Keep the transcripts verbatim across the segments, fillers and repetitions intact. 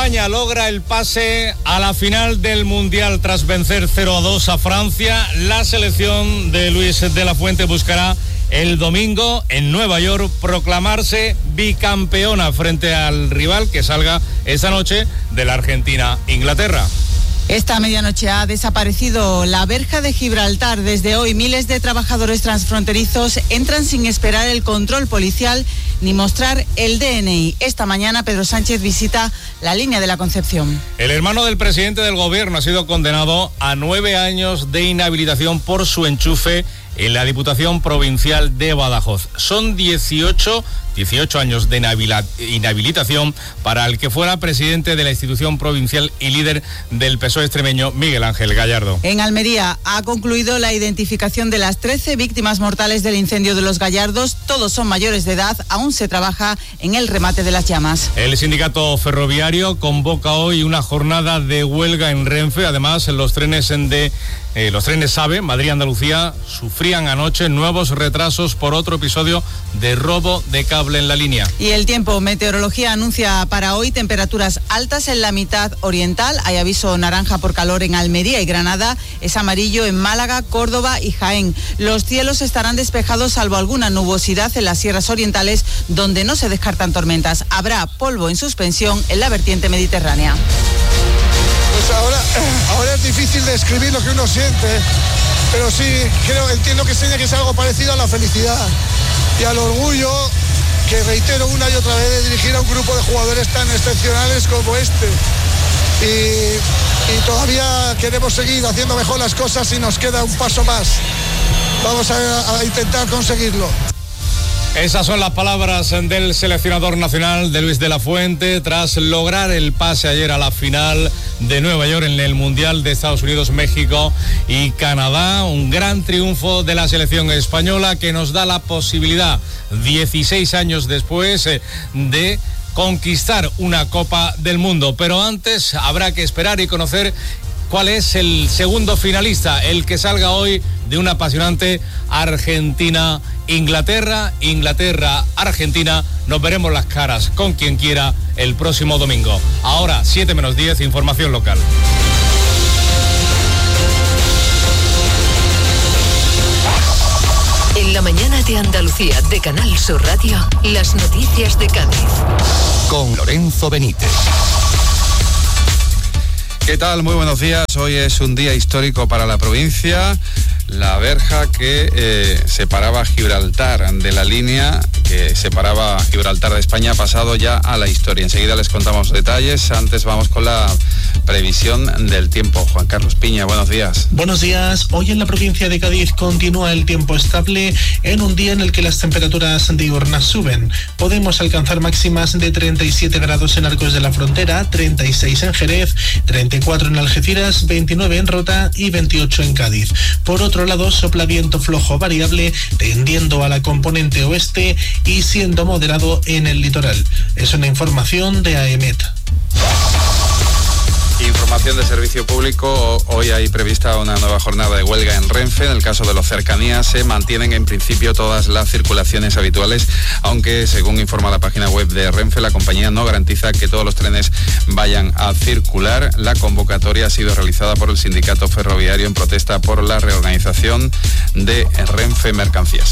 España logra el pase a la final del Mundial tras vencer cero a dos a Francia. La selección de Luis de la Fuente buscará el domingo en Nueva York proclamarse bicampeona frente al rival que salga esta noche de la Argentina-Inglaterra. Esta medianoche ha desaparecido la verja de Gibraltar. Desde hoy miles de trabajadores transfronterizos entran sin esperar el control policial ni mostrar el D N I. Esta mañana Pedro Sánchez visita la línea de la Concepción. El hermano del presidente del gobierno ha sido condenado a nueve años de inhabilitación por su enchufe en la Diputación Provincial de Badajoz. Son dieciocho, dieciocho años de inhabilitación para el que fuera presidente de la institución provincial y líder del P S O E extremeño, Miguel Ángel Gallardo. En Almería ha concluido la identificación de las trece víctimas mortales del incendio de Los Gallardos. Todos son mayores de edad, aún se trabaja en el remate de las llamas. El sindicato ferroviario convoca hoy una jornada de huelga en Renfe. Además, los trenes de eh, los trenes AVE, Madrid-Andalucía, sufrían anoche nuevos retrasos por otro episodio de robo de cable en la línea. Y el tiempo, meteorología anuncia para hoy temperaturas altas en la mitad oriental. Hay aviso naranja por calor en Almería y Granada. Es amarillo en Málaga, Córdoba y Jaén. Los cielos estarán despejados salvo alguna nubosidad en las sierras orientales, donde no se descartan tormentas. Habrá polvo en suspensión en la vertiente mediterránea. Pues ahora, ahora es difícil describir lo que uno siente, pero sí creo, entiendo que tiene que ser algo parecido a la felicidad y al orgullo que reitero una y otra vez de dirigir a un grupo de jugadores tan excepcionales como este. Y, y todavía queremos seguir haciendo mejor las cosas y nos queda un paso más. Vamos a, a intentar conseguirlo. Esas son las palabras del seleccionador nacional de Luis de la Fuente tras lograr el pase ayer a la final de Nueva York en el Mundial de Estados Unidos, México y Canadá. Un gran triunfo de la selección española que nos da la posibilidad, dieciséis años después, de conquistar una Copa del Mundo. Pero antes habrá que esperar y conocer cuál es el segundo finalista, el que salga hoy de una apasionante Argentina-Inglaterra. Inglaterra-Argentina, nos veremos las caras con quien quiera el próximo domingo. Ahora, siete menos diez, información local. En la mañana de Andalucía, de Canal Sur Radio, las noticias de Cádiz. Con Lorenzo Benítez. ¿Qué tal? Muy buenos días. Hoy es un día histórico para la provincia. La verja que eh, separaba Gibraltar de la línea que separaba Gibraltar de España ha pasado ya a la historia. Enseguida les contamos detalles. Antes vamos con la previsión del tiempo. Juan Carlos Piña, buenos días. Buenos días. Hoy en la provincia de Cádiz continúa el tiempo estable en un día en el que las temperaturas diurnas suben. Podemos alcanzar máximas de treinta y siete grados en Arcos de la Frontera, treinta y seis en Jerez, treinta y cuatro en Algeciras, veintinueve en Rota y veintiocho en Cádiz. Por otro lado, sopla viento flojo variable tendiendo a la componente oeste y siendo moderado en el litoral. Es una información de AEMET. Información de servicio público. Hoy hay prevista una nueva jornada de huelga en Renfe. En el caso de los cercanías se mantienen en principio todas las circulaciones habituales, aunque según informa la página web de Renfe, la compañía no garantiza que todos los trenes vayan a circular. La convocatoria ha sido realizada por el sindicato ferroviario en protesta por la reorganización de Renfe Mercancías.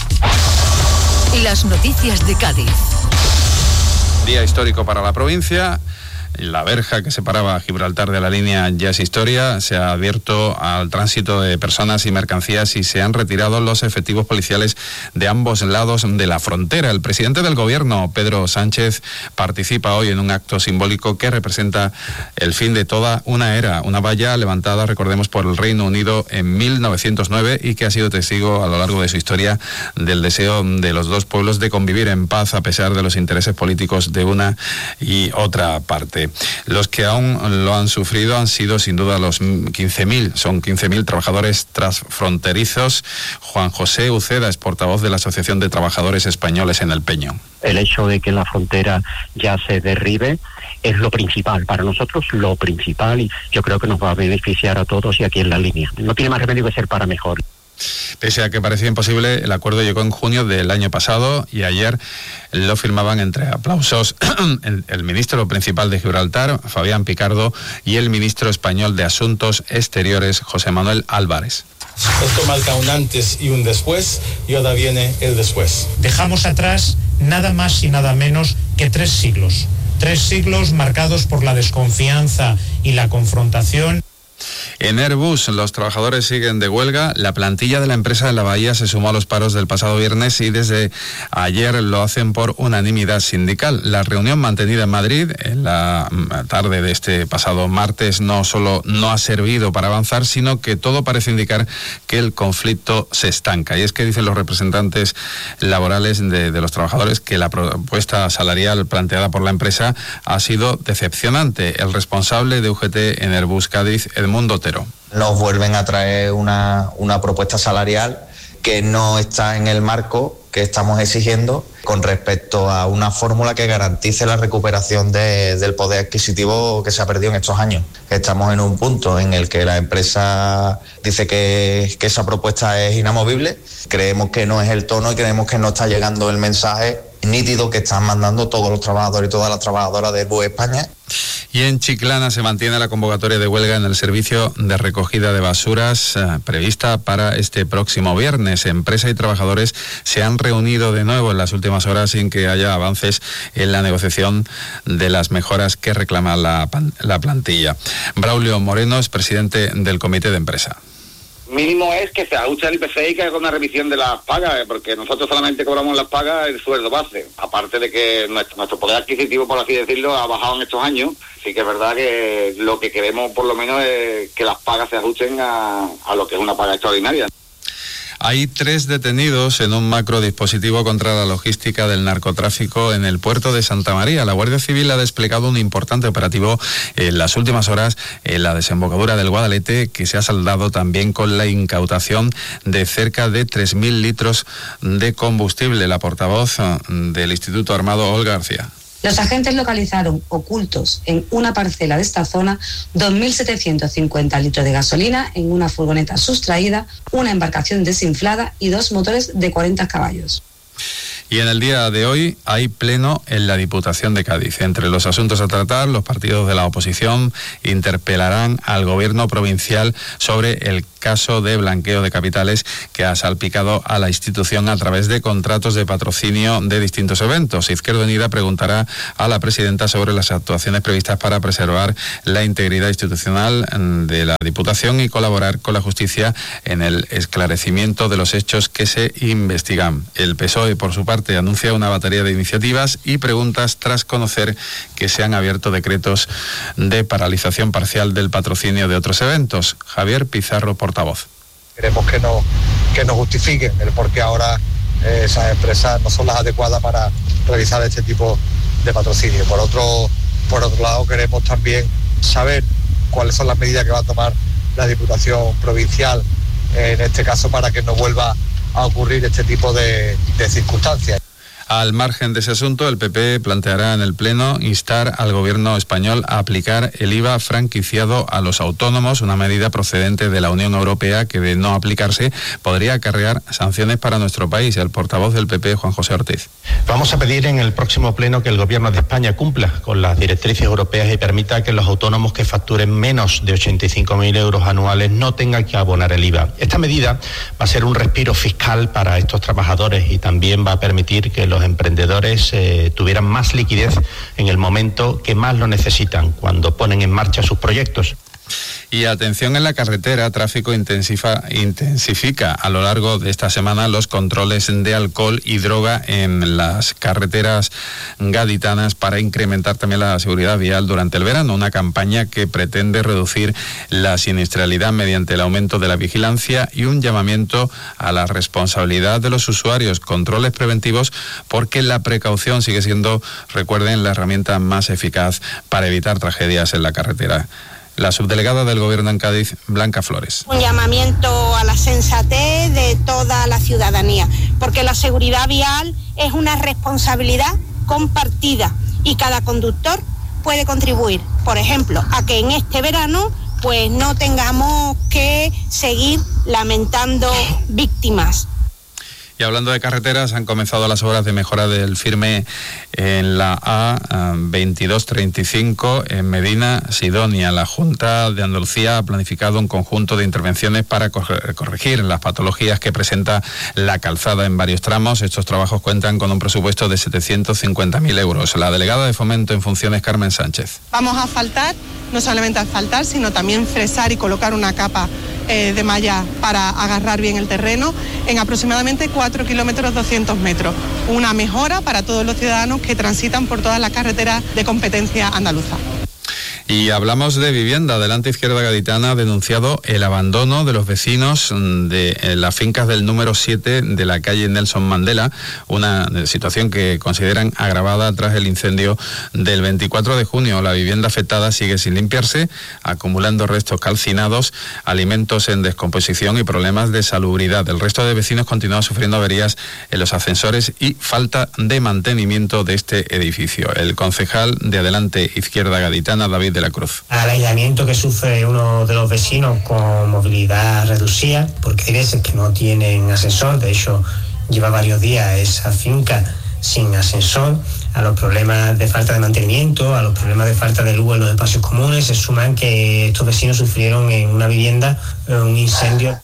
Las noticias de Cádiz. Día histórico para la provincia. La verja que separaba a Gibraltar de la línea ya es historia. Se ha abierto al tránsito de personas y mercancías y se han retirado los efectivos policiales de ambos lados de la frontera. El presidente del gobierno, Pedro Sánchez, participa hoy en un acto simbólico que representa el fin de toda una era. Una valla levantada, recordemos, por el Reino Unido en mil novecientos nueve y que ha sido testigo a lo largo de su historia del deseo de los dos pueblos de convivir en paz a pesar de los intereses políticos de una y otra parte. Los que aún lo han sufrido han sido sin duda los quince mil, son quince mil trabajadores transfronterizos. Juan José Uceda es portavoz de la Asociación de Trabajadores Españoles en el Peño. El hecho de que la frontera ya se derribe es lo principal, para nosotros lo principal, y yo creo que nos va a beneficiar a todos y aquí en la línea. No tiene más remedio que ser para mejor. Pese a que parecía imposible, el acuerdo llegó en junio del año pasado y ayer lo firmaban entre aplausos el, el ministro principal de Gibraltar, Fabián Picardo, y el ministro español de Asuntos Exteriores, José Manuel Álvarez. Esto marca un antes y un después, y ahora viene el después. Dejamos atrás nada más y nada menos que tres siglos. Tres siglos marcados por la desconfianza y la confrontación. En Airbus, los trabajadores siguen de huelga. La plantilla de la empresa de la Bahía se sumó a los paros del pasado viernes y desde ayer lo hacen por unanimidad sindical. La reunión mantenida en Madrid en la tarde de este pasado martes no solo no ha servido para avanzar, sino que todo parece indicar que el conflicto se estanca. Y es que dicen los representantes laborales de, de los trabajadores que la propuesta salarial planteada por la empresa ha sido decepcionante. El responsable de U G T en Airbus Cádiz, Edmundo Otero. Nos vuelven a traer una, una propuesta salarial que no está en el marco que estamos exigiendo con respecto a una fórmula que garantice la recuperación de, del poder adquisitivo que se ha perdido en estos años. Estamos en un punto en el que la empresa dice que, que esa propuesta es inamovible. Creemos que no es el tono y creemos que no está llegando el mensaje nítido que están mandando todos los trabajadores y todas las trabajadoras de Airbus España. Y en Chiclana se mantiene la convocatoria de huelga en el servicio de recogida de basuras eh, prevista para este próximo viernes. Empresa y trabajadores se han reunido de nuevo en las últimas horas sin que haya avances en la negociación de las mejoras que reclama la, la plantilla. Braulio Moreno es presidente del comité de empresa. Mínimo es que se ajuste el I P C y que haga una revisión de las pagas, porque nosotros solamente cobramos las pagas el sueldo base, aparte de que nuestro, nuestro poder adquisitivo, por así decirlo, ha bajado en estos años. Sí que es verdad que lo que queremos por lo menos es que las pagas se ajusten a, a lo que es una paga extraordinaria. Hay tres detenidos en un macro dispositivo contra la logística del narcotráfico en el puerto de Santa María. La Guardia Civil ha desplegado un importante operativo en las últimas horas en la desembocadura del Guadalete, que se ha saldado también con la incautación de cerca de tres mil litros de combustible. La portavoz del Instituto Armado, Olga García. Los agentes localizaron ocultos en una parcela de esta zona dos mil setecientos cincuenta litros de gasolina en una furgoneta sustraída, una embarcación desinflada y dos motores de cuarenta caballos. Y en el día de hoy hay pleno en la Diputación de Cádiz. Entre los asuntos a tratar, los partidos de la oposición interpelarán al gobierno provincial sobre el caso de blanqueo de capitales que ha salpicado a la institución a través de contratos de patrocinio de distintos eventos. Izquierda Unida preguntará a la presidenta sobre las actuaciones previstas para preservar la integridad institucional de la Diputación y colaborar con la justicia en el esclarecimiento de los hechos que se investigan. El P S O E, por su parte, anuncia una batería de iniciativas y preguntas tras conocer que se han abierto decretos de paralización parcial del patrocinio de otros eventos. Javier Pizarro, portavoz. Queremos que nos, que nos justifiquen el por qué ahora eh, esas empresas no son las adecuadas para realizar este tipo de patrocinio. Por otro, por otro lado, queremos también saber cuáles son las medidas que va a tomar la Diputación Provincial, eh, en este caso, para que no vuelva a ocurrir este tipo de, de circunstancias. Al margen de ese asunto, el P P planteará en el Pleno instar al Gobierno español a aplicar el I V A franquiciado a los autónomos, una medida procedente de la Unión Europea que, de no aplicarse, podría acarrear sanciones para nuestro país. El portavoz del P P, Juan José Ortiz. Vamos a pedir en el próximo Pleno que el Gobierno de España cumpla con las directrices europeas y permita que los autónomos que facturen menos de ochenta y cinco mil euros anuales no tengan que abonar el I V A. Esta medida va a ser un respiro fiscal para estos trabajadores y también va a permitir que los emprendedores eh, tuvieran más liquidez en el momento que más lo necesitan, cuando ponen en marcha sus proyectos. Y atención en la carretera, tráfico intensifa, intensifica a lo largo de esta semana los controles de alcohol y droga en las carreteras gaditanas para incrementar también la seguridad vial durante el verano. Una campaña que pretende reducir la siniestralidad mediante el aumento de la vigilancia y un llamamiento a la responsabilidad de los usuarios, controles preventivos, porque la precaución sigue siendo, recuerden, la herramienta más eficaz para evitar tragedias en la carretera. La subdelegada del Gobierno en Cádiz, Blanca Flores. Un llamamiento a la sensatez de toda la ciudadanía, porque la seguridad vial es una responsabilidad compartida y cada conductor puede contribuir, por ejemplo, a que en este verano pues no tengamos que seguir lamentando víctimas. Y hablando de carreteras, han comenzado las obras de mejora del firme en la A veintidós treinta y cinco en Medina Sidonia. La Junta de Andalucía ha planificado un conjunto de intervenciones para corregir las patologías que presenta la calzada en varios tramos. Estos trabajos cuentan con un presupuesto de setecientos cincuenta mil euros. La delegada de Fomento en funciones, Carmen Sánchez. Vamos a asfaltar, no solamente asfaltar, sino también fresar y colocar una capa eh, de malla para agarrar bien el terreno en aproximadamente cuatro kilómetros doscientos metros. Una mejora para todos los ciudadanos que transitan por todas las carreteras de competencia andaluza. Y hablamos de vivienda. Adelante Izquierda Gaditana ha denunciado el abandono de los vecinos de las fincas del número siete de la calle Nelson Mandela, una situación que consideran agravada tras el incendio del veinticuatro de junio. La vivienda afectada sigue sin limpiarse, acumulando restos calcinados, alimentos en descomposición y problemas de salubridad. El resto de vecinos continúa sufriendo averías en los ascensores y falta de mantenimiento de este edificio. El concejal de Adelante Izquierda Gaditana, David de la Cruz. Al aislamiento que sufre uno de los vecinos con movilidad reducida, porque hay veces que no tienen ascensor, de hecho lleva varios días esa finca sin ascensor, a los problemas de falta de mantenimiento, a los problemas de falta de luz en los espacios comunes, se suman que estos vecinos sufrieron en una vivienda un incendio.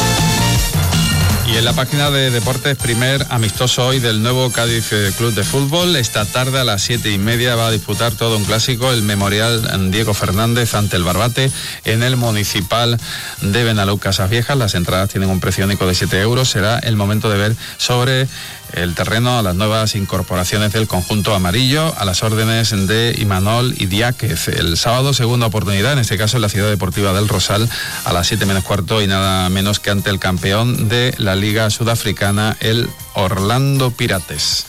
Y en la página de deportes, primer amistoso hoy del nuevo Cádiz Club de Fútbol. Esta tarde a las siete y media va a disputar todo un clásico, el Memorial Diego Fernández ante el Barbate en el Municipal de Benalú Casas Viejas. Las entradas tienen un precio único de siete euros. Será el momento de ver sobre el terreno a las nuevas incorporaciones del conjunto amarillo, a las órdenes de Imanol Idiáquez. El sábado, segunda oportunidad, en este caso en la Ciudad Deportiva del Rosal, a las siete menos cuarto, y nada menos que ante el campeón de la Liga Sudafricana, el Orlando Pirates.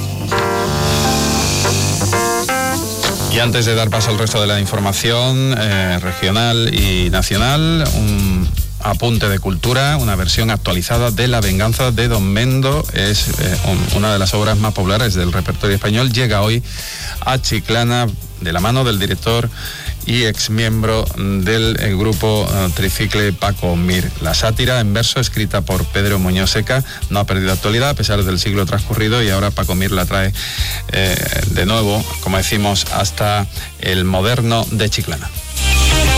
Y antes de dar paso al resto de la información eh, regional y nacional, un apunte de cultura, una versión actualizada de La venganza de Don Mendo. Es eh, un, una de las obras más populares del repertorio español. Llega hoy a Chiclana de la mano del director y exmiembro del eh, grupo eh, Tricicle, Paco Mir. La sátira en verso, escrita por Pedro Muñoz Seca, no ha perdido actualidad a pesar del siglo transcurrido, y ahora Paco Mir la trae eh, de nuevo, como decimos, hasta el moderno de Chiclana.